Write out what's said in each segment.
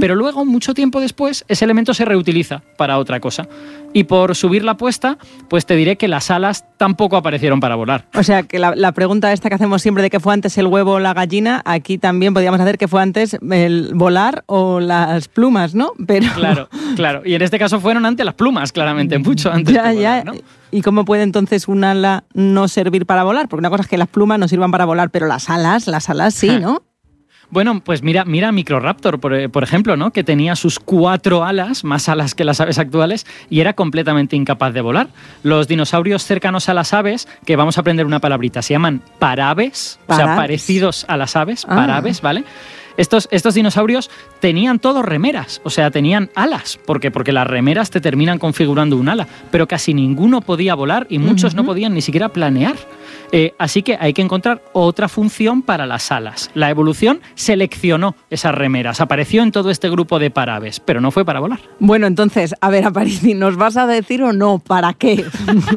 Pero luego, mucho tiempo después, ese elemento se reutiliza para otra cosa. Y por subir la apuesta, pues te diré que las alas tampoco aparecieron para volar. O sea, que la pregunta esta que hacemos siempre de qué fue antes el huevo o la gallina, aquí también podríamos hacer qué fue antes el volar o las plumas, ¿no? Pero... Claro. Y en este caso fueron antes las plumas, claramente, mucho antes de volar, ¿no? ¿Y cómo puede entonces un ala no servir para volar? Porque una cosa es que las plumas no sirvan para volar, pero las alas sí, ¿no? Bueno, pues mira Microraptor, por ejemplo, ¿no? Que tenía sus 4 alas, más alas que las aves actuales, y era completamente incapaz de volar. Los dinosaurios cercanos a las aves, que vamos a aprender una palabrita, se llaman paraves, o sea, parecidos a las aves, paraves, ¿vale? Estos dinosaurios tenían todos remeras, o sea, tenían alas. ¿Por qué? Porque las remeras te terminan configurando un ala, pero casi ninguno podía volar y muchos no podían ni siquiera planear. Así que hay que encontrar otra función para las alas. La evolución seleccionó esas remeras, apareció en todo este grupo de paraves, pero no fue para volar. Bueno, entonces, a ver, Aparici, ¿nos vas a decir o no para qué?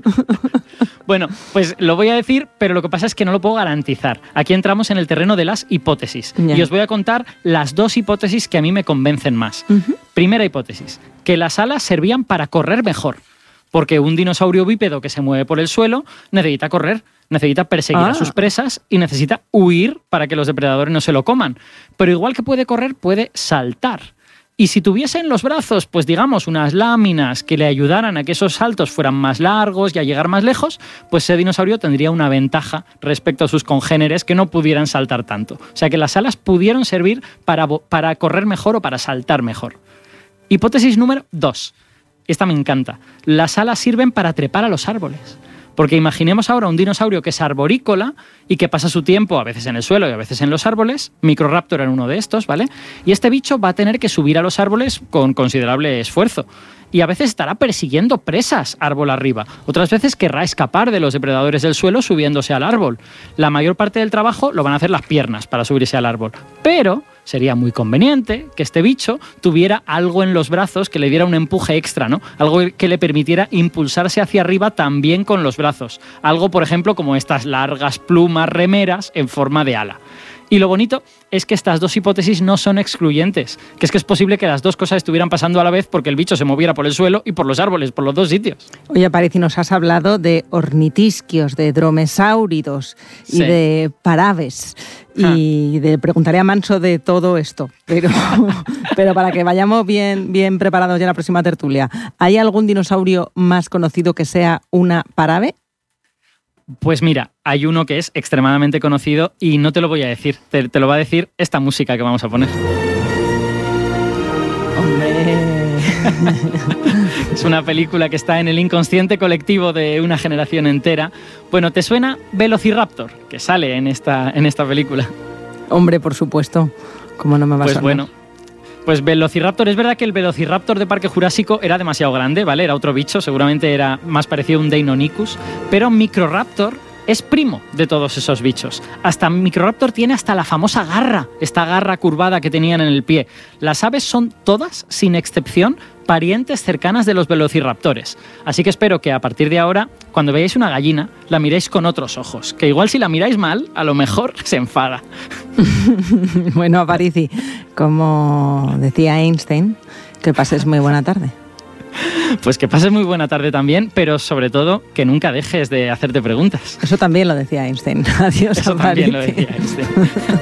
Bueno, pues lo voy a decir, pero lo que pasa es que no lo puedo garantizar. Aquí entramos en el terreno de las hipótesis. Y os voy a contar las 2 hipótesis que a mí me convencen más. Primera hipótesis, que las alas servían para correr mejor. Porque un dinosaurio bípedo que se mueve por el suelo necesita correr, necesita perseguir a sus presas y necesita huir para que los depredadores no se lo coman. Pero igual que puede correr, puede saltar. Y si tuviese en los brazos, pues digamos, unas láminas que le ayudaran a que esos saltos fueran más largos y a llegar más lejos, pues ese dinosaurio tendría una ventaja respecto a sus congéneres que no pudieran saltar tanto. O sea que las alas pudieron servir para correr mejor o para saltar mejor. Hipótesis número 2. Esta me encanta. Las alas sirven para trepar a los árboles. Porque imaginemos ahora un dinosaurio que es arborícola y que pasa su tiempo a veces en el suelo y a veces en los árboles. Microraptor era uno de estos, ¿vale? Y este bicho va a tener que subir a los árboles con considerable esfuerzo. Y a veces estará persiguiendo presas árbol arriba. Otras veces querrá escapar de los depredadores del suelo subiéndose al árbol. La mayor parte del trabajo lo van a hacer las piernas para subirse al árbol. Pero sería muy conveniente que este bicho tuviera algo en los brazos que le diera un empuje extra, ¿no? Algo que le permitiera impulsarse hacia arriba también con los brazos. Algo, por ejemplo, como estas largas plumas remeras en forma de ala. Y lo bonito es que estas 2 hipótesis no son excluyentes, que es posible que las 2 cosas estuvieran pasando a la vez porque el bicho se moviera por el suelo y por los árboles, por los 2 sitios. Oye, Aparici, nos has hablado de ornitisquios, de dromesáuridos y de paraves. Y le preguntaré a Manso de todo esto, pero para que vayamos bien preparados ya en la próxima tertulia. ¿Hay algún dinosaurio más conocido que sea una parave? Pues mira, hay uno que es extremadamente conocido y no te lo voy a decir, te lo va a decir esta música que vamos a poner. ¡Hombre! Es una película que está en el inconsciente colectivo de una generación entera. Bueno, ¿te suena Velociraptor, que sale en esta película? Hombre, por supuesto. ¿Cómo no me va a sonar? Bueno, pues Velociraptor, es verdad que el Velociraptor de Parque Jurásico era demasiado grande, ¿vale? Era otro bicho, seguramente era más parecido a un Deinonychus, pero Microraptor es primo de todos esos bichos. Hasta Microraptor tiene hasta la famosa garra, esta garra curvada que tenían en el pie. Las aves son todas, sin excepción, parientes cercanas de los velociraptores. Así que espero que a partir de ahora, cuando veáis una gallina, la miréis con otros ojos. Que igual si la miráis mal, a lo mejor se enfada. Bueno, Aparici, como decía Einstein, que pases muy buena tarde. Pues que pases muy buena tarde también, pero sobre todo que nunca dejes de hacerte preguntas. Eso también lo decía Einstein. Adiós, Eso Aparici. también lo decía Einstein.